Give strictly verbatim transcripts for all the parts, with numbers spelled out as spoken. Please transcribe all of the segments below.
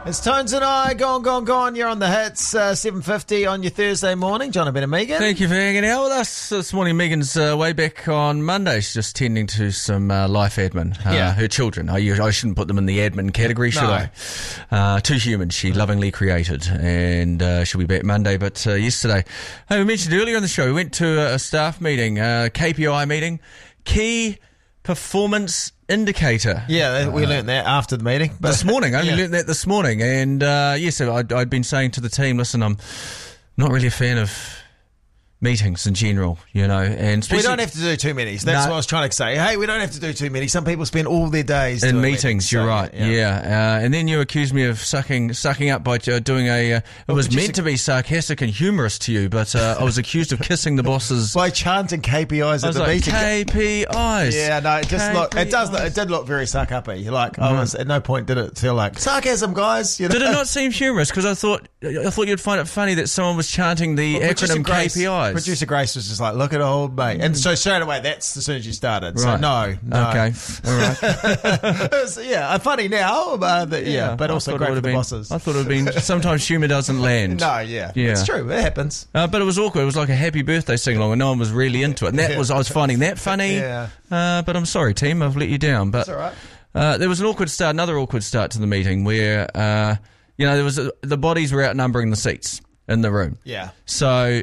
It's Tones and I, gone, gone, gone. You're on the hits, uh, seven fifty on your Thursday morning. John, Ben and Megan. Thank you for hanging out with us this morning. Megan's uh, way back on Monday. She's just tending to some uh, life admin. Uh, Yeah. Her children. I, I shouldn't put them in the admin category, should No. I? Uh, two humans she lovingly created, and uh, she'll be back Monday. But uh, yesterday, hey, we mentioned earlier in the show, we went to a, a staff meeting, uh, K P I meeting, Key Performance Indicator. Yeah, we learnt that after the meeting. But This morning, I only Yeah. learnt that this morning, and uh, yes, I'd, I'd been saying to the team, listen, I'm not really a fan of meetings in general, you know, and we especially don't have to do too many. So that's No. what I was trying to say. Hey, we don't have to do too many. Some people spend all their days in doing meetings. You're so, right, yeah. Uh, and then you accused me of sucking sucking up by uh, doing a. Uh, it was but you meant said- to be sarcastic and humorous to you, but uh, I was accused of kissing the boss's. By chanting K P Is I at was the like, meeting. K P Is. Yeah, no, it just look. It does. Look, K P Is. it did look very suck uppy. Like I was at no point did it feel like sarcasm, guys. You know? Did it not seem humorous? Because I thought I thought you'd find it funny that someone was chanting the Well, Producer acronym Grace- K P Is. Producer Grace was just like, look at old mate. And so straight away, that's as soon as you started. So Right. no, no. Okay, all right. It was, yeah, uh, funny now, uh, that, yeah, but I also thought it great would for have the been, bosses. I thought it would have been. Sometimes humour doesn't land. No, yeah, Yeah. it's true. It happens. Uh, but it was awkward. It was like a happy birthday sing along, and no one was really into it. And that Yeah. was I was finding that funny. Yeah. Uh, but I'm sorry, team, I've let you down. But It's all right. uh, there was an awkward start, another awkward start to the meeting where uh, you know there was a, the bodies were outnumbering the seats in the room. Yeah. So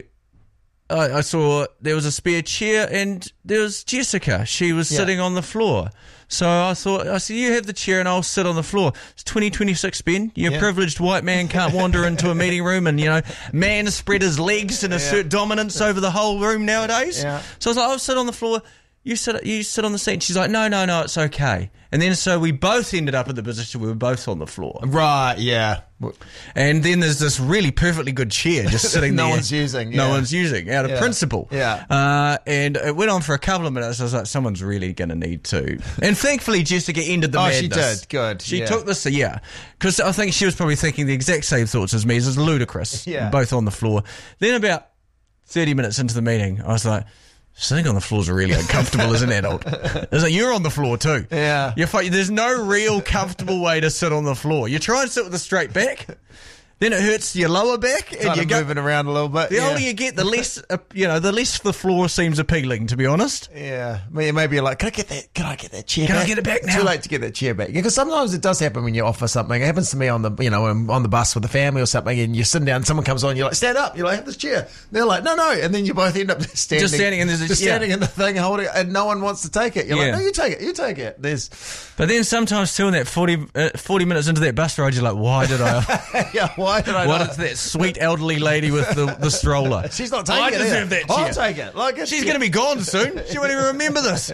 I, I saw there was a spare chair, and there was Jessica. She was Yeah. sitting on the floor. So I thought, I said, you have the chair and I'll sit on the floor. It's twenty twenty-six, Ben. Your Yeah. privileged white man can't wander into a meeting room and, you know, man spread his legs and assert dominance over the whole room nowadays. Yeah. So I was like, I'll sit on the floor. You sit, you sit on the seat. And she's like, no, no, no, it's okay. And then so we both ended up in the position we were both on the floor. Right, yeah. And then there's this really perfectly good chair just sitting No there. one's using, No yeah. one's using, out of Yeah. principle. Yeah. Uh, and it went on for a couple of minutes. I was like, someone's really going to need to. And thankfully, Jessica ended the Oh, madness. she did. Good, She yeah. took this, yeah. Because I think she was probably thinking the exact same thoughts as me. This is ludicrous. Yeah. Both on the floor. Then about thirty minutes into the meeting, I was like, sitting on the floor is really uncomfortable as an adult. It's like, you're on the floor too. Yeah. You're fi- there's no real comfortable way to sit on the floor. You try and sit with a straight back, then it hurts your lower back, and Kind you of go. moving around a little bit. The yeah. older you get, the less uh, you know. The less the floor seems appealing, to be honest. Yeah, maybe maybe you're like, can I get that? Can I get that chair? Can I back? get it back It's now? Too late to get that chair back. Because sometimes it does happen when you offer something. It happens to me on the, you know, on the bus with the family or something, and you're sitting down, and someone comes on, you're like, stand up. You're like, have this chair. And they're like, no, no, and then you both end up standing, Just standing, and there's a- just yeah. standing in the thing, holding it, and no one wants to take it. You're Yeah. like, no, you take it, you take it. There's, But then sometimes too, in that forty, uh, forty minutes into that bus ride, you're like, why did I? yeah, why did I? Why not? did that sweet elderly lady with the, the stroller? She's not taking I it. deserve either. that chair. I'll take it. Like it's, She's going to be gone soon. She won't even remember this.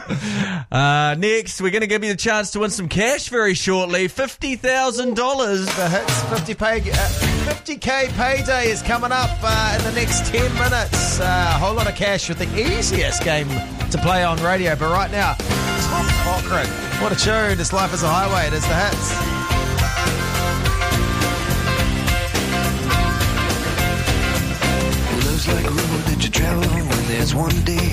Uh, next, we're going to give you the chance to win some cash very shortly. fifty thousand dollars. The hits fifty pay, uh, fifty K payday is coming up uh, in the next ten minutes. Uh, a whole lot of cash with the easiest game to play on radio. But right now, Tom Cochrane. What a tune. This Life is a Highway. It is the hits. Love's like a road that you travel on when there's one day